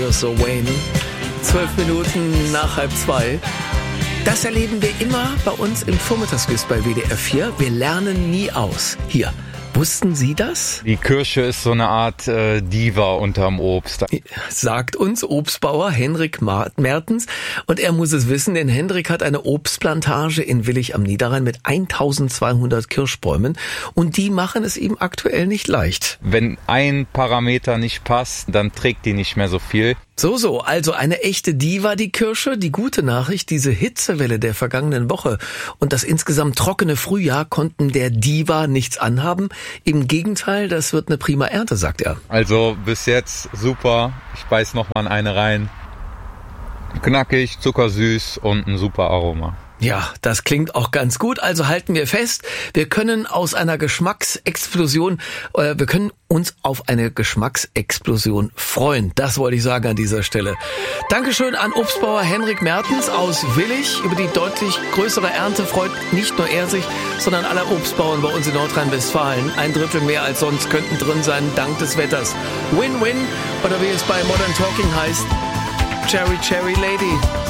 So Wayne, 12 Minuten nach 1:30. Das erleben wir immer bei uns im Vormittagsquiz bei WDR 4. Wir lernen nie aus. Hier, wussten Sie das? Die Kirsche ist so eine Art Diva unterm Obst. Sagt uns Obstbauer Henrik Mertens. Und er muss es wissen, denn Henrik hat eine Obstplantage in Willich am Niederrhein mit 1200 Kirschbäumen. Und die machen es ihm aktuell nicht leicht. Wenn ein Parameter nicht passt, dann trägt die nicht mehr so viel. Also eine echte Diva, die Kirsche. Die gute Nachricht, diese Hitzewelle der vergangenen Woche und das insgesamt trockene Frühjahr konnten der Diva nichts anhaben. Im Gegenteil, das wird eine prima Ernte, sagt er. Also bis jetzt super. Ich beiß noch mal in eine rein. Knackig, zuckersüß und ein super Aroma. Ja, das klingt auch ganz gut. Also halten wir fest, wir können uns auf eine Geschmacksexplosion freuen. Das wollte ich sagen an dieser Stelle. Dankeschön an Obstbauer Henrik Mertens aus Willich. Über die deutlich größere Ernte freut nicht nur er sich, sondern alle Obstbauern bei uns in Nordrhein-Westfalen. 1/3 mehr als sonst könnten drin sein, dank des Wetters. Win-win, oder wie es bei Modern Talking heißt, Cherry Cherry Lady.